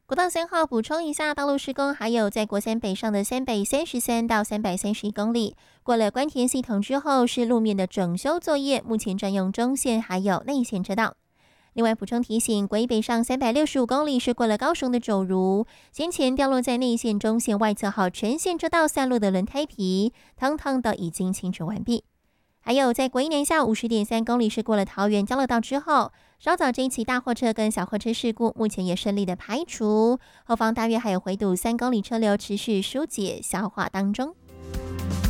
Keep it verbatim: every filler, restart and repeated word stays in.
国道三号补充一下，道路施工还有在国三北上的三百三十三到三百三十一公里，过了关田系统之后是路面的整修作业，目前占用中线还有内线车道。另外补充提醒，国一北上三百六十五公里是过了高雄的肘如，先前掉落在内线中线外侧好全线车道散落的轮胎皮，汤汤的已经清除完毕。还有在国一南下五十点三公里是过了桃园交流道之后，稍早这一起大货车跟小货车事故目前也顺利的排除，后方大约还有回堵三公里车流持续疏解消化当中。